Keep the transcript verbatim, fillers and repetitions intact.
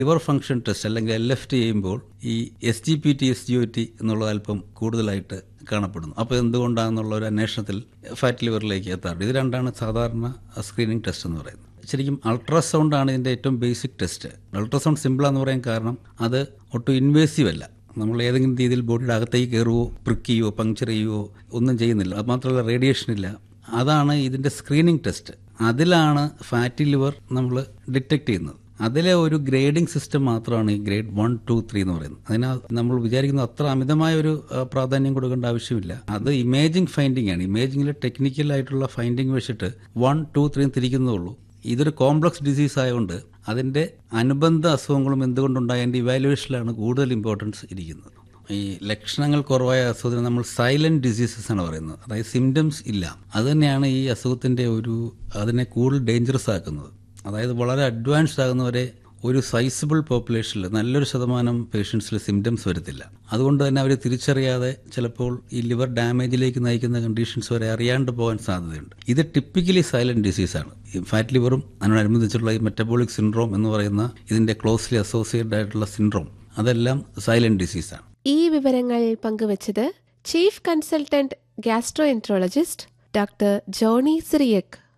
Liver function test അല്ലെങ്കിൽ L F T ചെയ്യുമ്പോൾ ഈ S G P T S G O T എന്നുള്ളത് അല്പം കൂടുതലായിട്ട് കാണപ്പെടുന്നു. അപ്പോൾ എന്തുകൊണ്ടാണെന്നുള്ള ഒരു അന്വേഷണത്തിൽ ഫാറ്റ് ലിവറിലേക്ക് എത്താറുണ്ട്. ഇത് രണ്ടാണ് സാധാരണ സ്ക്രീനിങ് ടെസ്റ്റ് എന്ന് പറയുന്നത്. ശരിക്കും അൾട്രാസൗണ്ട് ആണ് ഇതിൻ്റെ ഏറ്റവും ബേസിക് ടെസ്റ്റ്. അൾട്രാസൗണ്ട് സിമ്പിളാന്ന് പറയാൻ കാരണം അത് ഒട്ടും ഇൻവേസീവ് അല്ല. നമ്മൾ ഏതെങ്കിലും രീതിയിൽ ബോഡിയുടെ അകത്തേക്ക് കയറുവോ പ്രിക്കുകയോ പങ്ക്ചർ ചെയ്യുവോ ഒന്നും ചെയ്യുന്നില്ല. അത് മാത്രമല്ല റേഡിയേഷൻ ഇല്ല. അതാണ് ഇതിൻ്റെ സ്ക്രീനിങ് ടെസ്റ്റ്. അതിലാണ് ഫാറ്റി ലിവർ നമ്മൾ ഡിറ്റക്ട് ചെയ്യുന്നത്. അതിലെ ഒരു ഗ്രേഡിംഗ് സിസ്റ്റം മാത്രമാണ് ഈ ഗ്രേഡ് വൺ ടു ത്രീ എന്ന് പറയുന്നത്. അതിന് നമ്മൾ വിചാരിക്കുന്ന അത്ര അമിതമായ ഒരു പ്രാധാന്യം കൊടുക്കേണ്ട ആവശ്യമില്ല. അത് ഇമേജിംഗ് ഫൈൻഡിംഗ് ആണ്. ഇമേജിംഗിൽ ടെക്നിക്കലായിട്ടുള്ള ഫൈൻഡിംഗ് വെച്ചിട്ട് വൺ ടു ത്രീ തിരിക്കുന്നതുള്ളൂ. ഇതൊരു കോംപ്ലക്സ് ഡിസീസ് ആയതുകൊണ്ട് അതിൻ്റെ അനുബന്ധ അസുഖങ്ങളും എന്തുകൊണ്ടുണ്ടായ അതിൻ്റെ ഇവാലുവേഷനിലാണ് കൂടുതൽ ഇമ്പോർട്ടൻസ് ഇരിക്കുന്നത്. ഈ ലക്ഷണങ്ങൾ കുറവായ അസുഖത്തിന് നമ്മൾ സൈലന്റ് ഡിസീസസ് ആണ് പറയുന്നത്. അതായത് സിംറ്റംസ് ഇല്ല. അത് തന്നെയാണ് ഈ അസുഖത്തിൻ്റെ ഒരു അതിനെ കൂടുതൽ ഡേഞ്ചറസ് ആക്കുന്നത്. അതായത് വളരെ അഡ്വാൻസ്ഡ് ആകുന്നവരെ ഒരു സൈസബിൾ പോപ്പുലേഷനിൽ നല്ലൊരു ശതമാനം പേഷ്യൻസിൽ സിംറ്റംസ് വരത്തില്ല. അതുകൊണ്ട് തന്നെ അവർ തിരിച്ചറിയാതെ ചിലപ്പോൾ ഈ ലിവർ ഡാമേജിലേക്ക് നയിക്കുന്ന കണ്ടീഷൻസ് വരെ അറിയാണ്ട് പോകാൻ സാധ്യതയുണ്ട്. ഇത് ടിപ്പിക്കലി സൈലന്റ് ഡിസീസാണ്. ഈ ഫാറ്റ് ലിവറും അതിനോടനുബന്ധിച്ചുള്ള ഈ മെറ്റബോളിക് സിൻഡ്രോം എന്ന് പറയുന്ന ഇതിൻ്റെ ക്ലോസ്ലി അസോസിയേറ്റഡ് ആയിട്ടുള്ള സിൻഡ്രോം അതെല്ലാം സൈലന്റ് ഡിസീസാണ്. ഈ വിവരങ്ങൾ പങ്കുവച്ചത് chief consultant gastroenterologist doctor Johnny Cyriac.